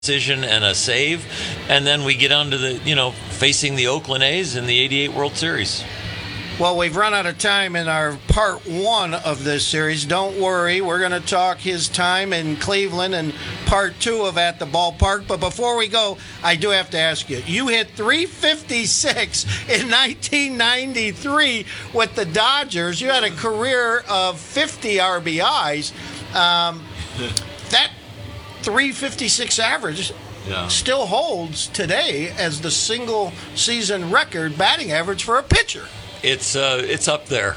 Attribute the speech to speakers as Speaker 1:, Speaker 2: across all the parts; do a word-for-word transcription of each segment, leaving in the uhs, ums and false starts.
Speaker 1: decision and a save, and then we get on to the, you know, facing the Oakland A's in the eighty-eight World Series.
Speaker 2: Well, we've run out of time in our part one of this series. Don't worry, we're going to talk his time in Cleveland and part two of At the Ballpark. But before we go, I do have to ask you, you hit three fifty-six in nineteen ninety-three with the Dodgers. You had a career of fifty R B Is. Um, that three fifty-six average yeah. still holds today as the single season record batting average for a pitcher.
Speaker 1: It's uh, it's up there.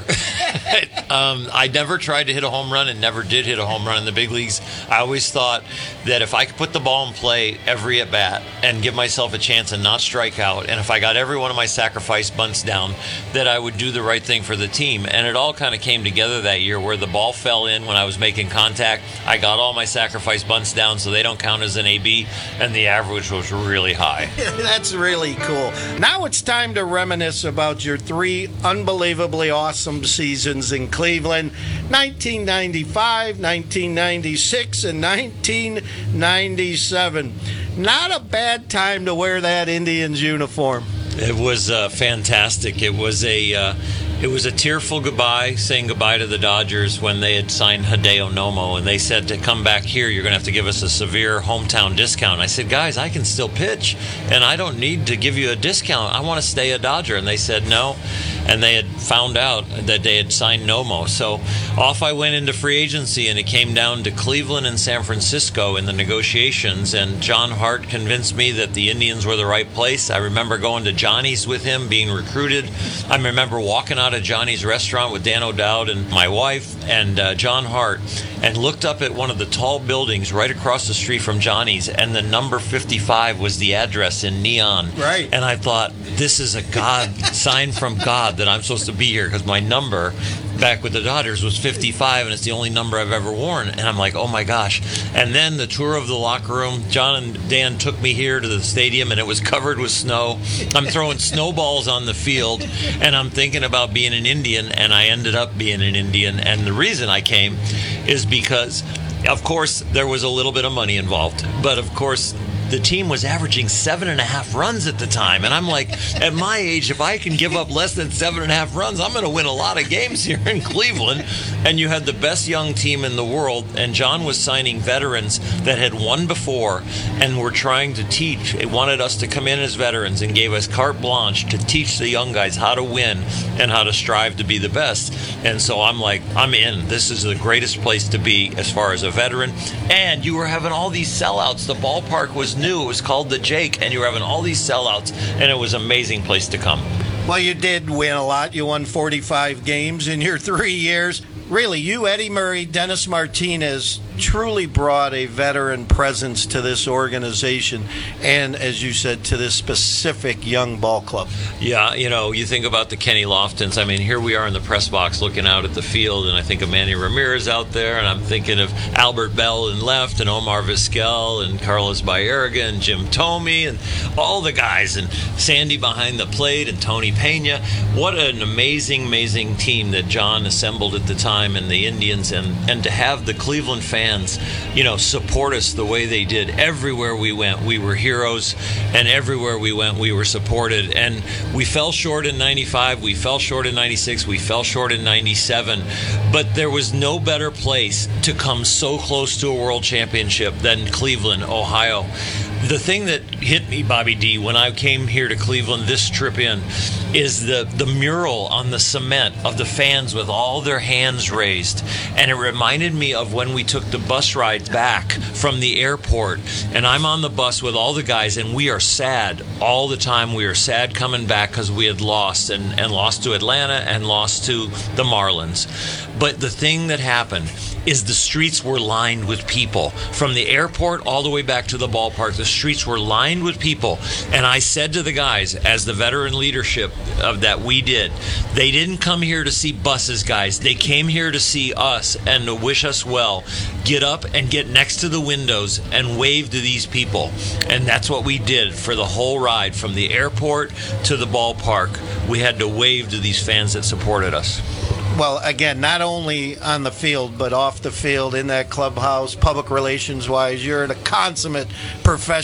Speaker 1: um, I never tried to hit a home run and never did hit a home run in the big leagues. I always thought that if I could put the ball in play every at bat and give myself a chance and not strike out, and if I got every one of my sacrifice bunts down, that I would do the right thing for the team. And it all kind of came together that year where the ball fell in when I was making contact. I got all my sacrifice bunts down so they don't count as an A B, and the average was really high.
Speaker 2: That's really cool. Now it's time to reminisce about your three unbelievably awesome seasons in Cleveland, nineteen ninety-five, nineteen ninety-six, and nineteen ninety-seven. Not a bad time to wear that Indians uniform.
Speaker 1: It was uh, fantastic. It was a uh, it was a tearful goodbye, saying goodbye to the Dodgers when they had signed Hideo Nomo, and they said to come back here, you're going to have to give us a severe hometown discount. I said, guys, I can still pitch, and I don't need to give you a discount. I want to stay a Dodger. And they said no, and they had found out that they had signed Nomo. So off I went into free agency, and it came down to Cleveland and San Francisco in the negotiations, and John Hart convinced me that the Indians were the right place. I remember going to Johnny's with him, being recruited. I remember walking out of Johnny's restaurant with Dan O'Dowd and my wife and uh, John Hart, and looked up at one of the tall buildings right across the street from Johnny's, and the number fifty-five was the address in neon.
Speaker 2: Right.
Speaker 1: And I thought, this is a God sign from God that I'm supposed to be here, because my number back with the Dodgers was fifty-five, and it's the only number I've ever worn. And I'm like, oh my gosh. And then the tour of the locker room, John and Dan took me here to the stadium, and it was covered with snow. I'm throwing snowballs on the field, and I'm thinking about being an Indian, and I ended up being an Indian. And the reason I came is because, of course, there was a little bit of money involved, but of course the team was averaging seven and a half runs at the time. And I'm like, at my age, if I can give up less than seven and a half runs, I'm going to win a lot of games here in Cleveland. And you had the best young team in the world. And John was signing veterans that had won before and were trying to teach. He wanted us to come in as veterans and gave us carte blanche to teach the young guys how to win and how to strive to be the best. And so I'm like, I'm in. This is the greatest place to be as far as a veteran. And you were having all these sellouts. The ballpark was new. It was called the Jake, and you were having all these sellouts, and it was an amazing place to come.
Speaker 2: Well, you did win a lot. You won forty-five games in your three years. Really, you, Eddie Murray, Dennis Martinez, truly brought a veteran presence to this organization and, as you said, to this specific young ball club.
Speaker 1: Yeah, you know, you think about the Kenny Loftons. I mean, here we are in the press box looking out at the field, and I think of Manny Ramirez out there, and I'm thinking of Albert Bell in left, and Omar Vizquel, and Carlos Baerga, and Jim Thome, and all the guys, and Sandy behind the plate, and Tony Pena. What an amazing, amazing team that John assembled at the time, and the Indians, and, and to have the Cleveland fans, you know, support us the way they did. Everywhere we went, we were heroes, and everywhere we went, we were supported. And we fell short in ninety-five, we fell short in ninety-six, we fell short in ninety-seven, but there was no better place to come so close to a world championship than Cleveland, Ohio. The thing that hit me, Bobby D, when I came here to Cleveland this trip in, is the, the mural on the cement of the fans with all their hands raised. And it reminded me of when we took the bus ride back from the airport. And I'm on the bus with all the guys, and we are sad all the time. We are sad coming back because we had lost, and, and lost to Atlanta and lost to the Marlins. But the thing that happened is the streets were lined with people. From the airport all the way back to the ballpark, the streets were lined with people. And I said to the guys, as the veteran leadership of that we did, they didn't come here to see buses, guys. They came here to see us and to wish us well. Get up and get next to the windows and wave to these people. And that's what we did for the whole ride, from the airport to the ballpark. We had to wave to these fans that supported us.
Speaker 2: well, again, not only on the field, but off the field, in that clubhouse, public relations wise, you're a consummate professional.